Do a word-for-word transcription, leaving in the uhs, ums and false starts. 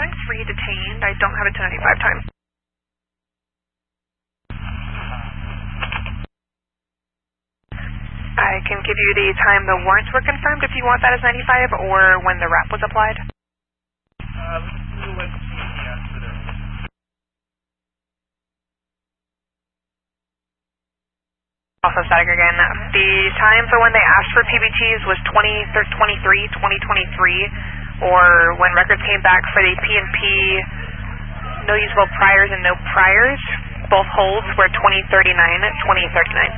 showing three detained. I don't have a ten ninety-five time. I can give you the time the warrants were confirmed if you want that as ninety-five, or when the wrap was applied. Uh, let's do what P P asked for this. Also static again. The time for when they asked for P B Ts was twenty twenty-three, twenty twenty-three, or when records came back for the P and P, no usable priors and no priors, both holds were twenty thirty-nine, twenty thirty-nine.